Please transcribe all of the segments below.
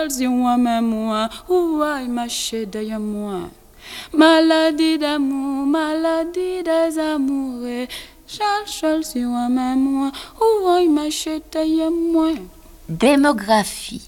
moi, moi, ouai, ma chérie, moi. Maladie d'amour, maladie des amoureux. Si moi, ouai, ma chérie, moi. Démographie.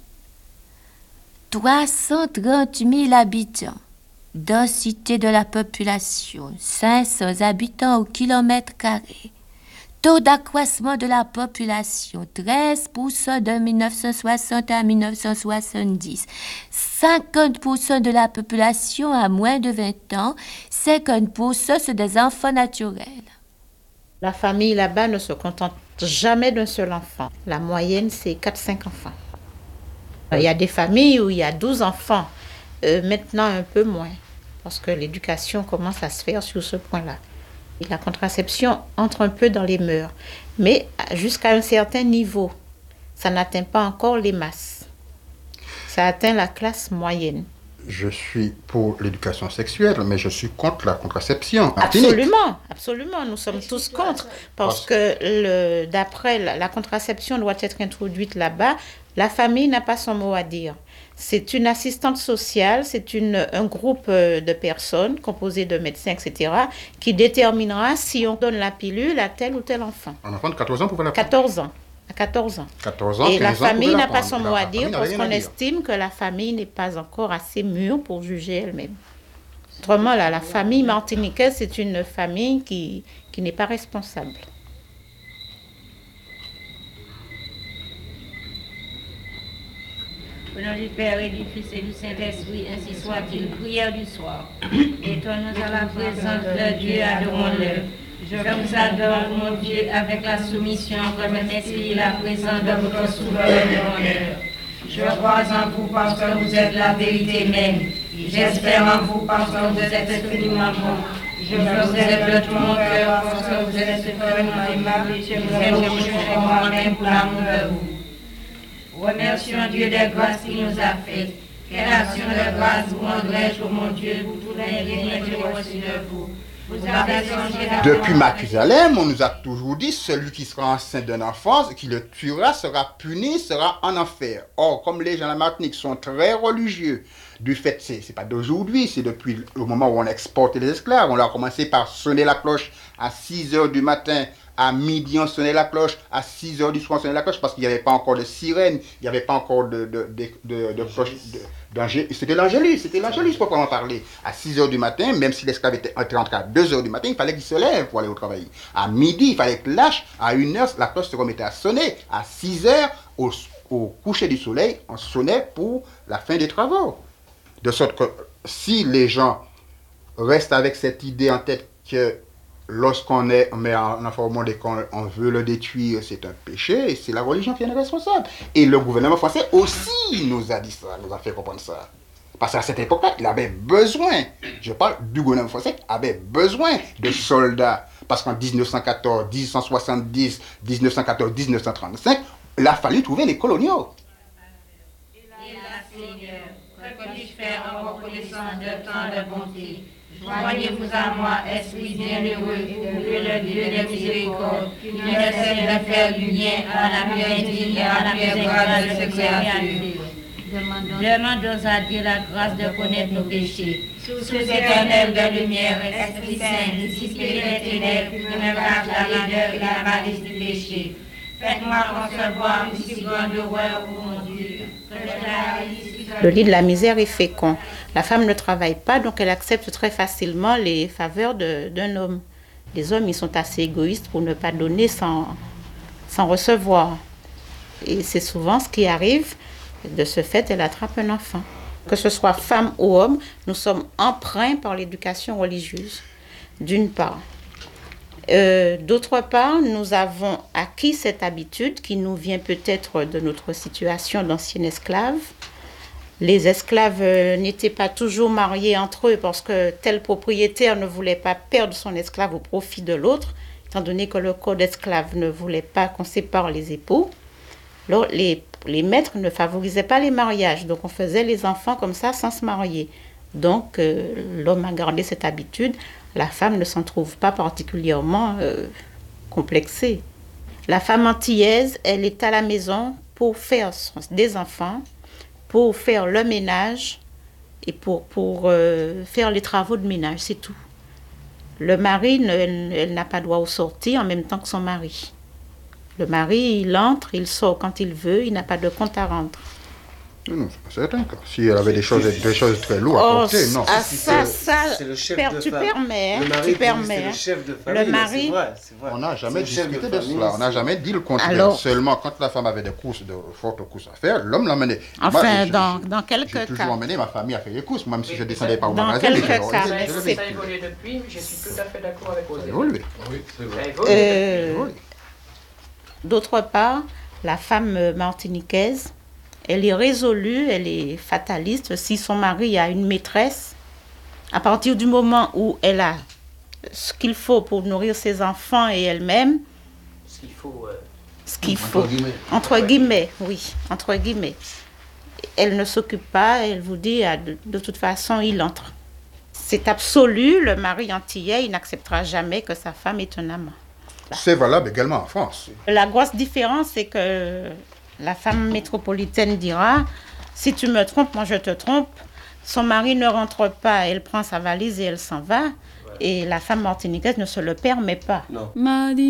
330 000 habitants. Densité de la population, 500 habitants au kilomètre carré. Taux d'accroissement de la population, 13% de 1960 à 1970. 50% de la population a moins de 20 ans, 50% sont des enfants naturels. La famille là-bas ne se contente jamais d'un seul enfant. La moyenne, c'est 4-5 enfants. Il y a des familles où il y a 12 enfants, maintenant un peu moins, parce que l'éducation commence à se faire sur ce point-là. Et la contraception entre un peu dans les mœurs, mais jusqu'à un certain niveau. Ça n'atteint pas encore les masses. Ça atteint la classe moyenne. Je suis pour l'éducation sexuelle, mais je suis contre la contraception. Absolument, absolument. Nous sommes tous contre, parce que d'après la contraception doit être introduite là-bas. La famille n'a pas son mot à dire. C'est une assistante sociale, c'est un groupe de personnes composé de médecins, etc., qui déterminera si on donne la pilule à tel ou tel enfant. Un enfant de 14 ans pouvait la prendre. 14 ans. À 14 ans. 14 ans, et la famille n'a pas son mot à dire parce qu'on estime que la famille n'est pas encore assez mûre pour juger elle-même. Autrement, là, la famille martiniquaise, c'est une famille qui n'est pas responsable. Au nom du Père et du Fils et du Saint-Esprit, ainsi soit-il. Prière du soir. Étonne-nous à la présence de Dieu, adorons-le. Je vous adore, mon Dieu, avec la soumission que je m'expire la présence de votre souverain bonheur. Je crois en vous parce que vous êtes la vérité même. J'espère en vous parce que vous êtes infiniment bon. Je vous aime de tout mon cœur parce que vous êtes suprêmement aimable. Je vous aime moi-même pour l'amour de vous. Remercions Dieu des grâces qu'il nous a faites. Quelle action de grâce vous rendrai-je, ô mon Dieu, pour tous les biens que j'ai reçus de vous. Depuis Mathusalem, on nous a toujours dit celui qui sera enceint d'un enfant, qui le tuera, sera puni, sera en enfer. Or, comme les gens de la Martinique sont très religieux, du fait, c'est pas d'aujourd'hui, c'est depuis le moment où on exporte les esclaves. On a commencé par sonner la cloche à 6h du matin, à midi on sonnait la cloche, à 6h du soir on sonnait la cloche parce qu'il n'y avait pas encore de sirène, il n'y avait pas encore de cloche. C'était l'angélus proprement parler. À 6h du matin, même si l'esclave était entré à 2h du matin, il fallait qu'il se lève pour aller au travail. À midi, il fallait que lâche. À 1h, la cloche se remettait à sonner. À 6h, au coucher du soleil, on sonnait pour la fin des travaux. De sorte que si les gens restent avec cette idée en tête que lorsqu'on met un enfant au monde et qu'on veut le détruire, c'est un péché, et c'est la religion qui est responsable. Et le gouvernement français aussi nous a dit ça, nous a fait comprendre ça. Parce qu'à cette époque-là, il avait besoin, je parle du gouvernement français, avait besoin de soldats. Parce qu'en 1914, 1870, 1914, 1935, il a fallu trouver les coloniaux. Seigneur, que puis-je faire en reconnaissance de tant de bonté? Joignez-vous à moi, esprit bienheureux, le Dieu des miséricordes, qui ne cesse de faire du bien à la plus indigne et à la plus grave de ses créatures. Demandons à Dieu la grâce de connaître nos péchés. Sous éternel de lumière, Esprit Saint, dissipez les ténèbres, qui me cachent la laideur et la malice du péché. Faites-moi concevoir une si grande horreur pour mon Dieu, que je la haïsse. Le lit de la misère est fécond. La femme ne travaille pas, donc elle accepte très facilement les faveurs d'un homme. Les hommes, ils sont assez égoïstes pour ne pas donner sans recevoir. Et c'est souvent ce qui arrive. De ce fait, elle attrape un enfant. Que ce soit femme ou homme, nous sommes empreints par l'éducation religieuse, d'une part. D'autre part, nous avons acquis cette habitude qui nous vient peut-être de notre situation d'anciens esclaves. Les esclaves n'étaient pas toujours mariés entre eux parce que tel propriétaire ne voulait pas perdre son esclave au profit de l'autre, étant donné que le code esclave ne voulait pas qu'on sépare les époux. Alors, les maîtres ne favorisaient pas les mariages, donc on faisait les enfants comme ça sans se marier. Donc l'homme a gardé cette habitude, la femme ne s'en trouve pas particulièrement complexée. La femme antillaise, elle est à la maison pour faire des enfants, pour faire le ménage et pour faire les travaux de ménage, c'est tout. Le mari, elle n'a pas droit au sortir en même temps que son mari. Le mari, il entre, il sort quand il veut, il n'a pas de compte à rendre. Non, c'est pas certain. Si elle avait des choses très lourdes à porter, non. C'est le chef de tu famille. permets. Le mari, Tu permets. c'est le chef de famille. Le mari, c'est vrai. On n'a jamais C'est le chef discuté de de famille, cela. On n'a jamais dit le contraire. Alors- Seulement, quand la femme avait de fortes courses à faire, l'homme l'emmenait. Enfin, Moi, dans quelques j'ai toujours cas. emmené ma famille à faire les courses, même si je ne descendais pas au Dans magasin. quelques mais cas, je l'ai c'est- vécu. Ça a évolué depuis, mais je suis tout à fait d'accord avec vous. Ça a évolué. Oui, c'est Ça a vrai. évolué. Oui. D'autre part, la femme martiniquaise, elle est résolue, elle est fataliste. Si son mari a une maîtresse, à partir du moment où elle a ce qu'il faut pour nourrir ses enfants et elle-même, Ce qu'il faut. ce qu'il faut, Entre guillemets. entre guillemets, oui, entre guillemets, elle ne s'occupe pas, elle vous dit, de toute façon, il entre. C'est absolu, le mari antillais, il n'acceptera jamais que sa femme est un amant. C'est valable également en France. La grosse différence, c'est que la femme métropolitaine dira, si tu me trompes, moi je te trompe. Son mari ne rentre pas, elle prend sa valise et elle s'en va. Et la femme martiniquaise ne se le permet pas. Non. Mardi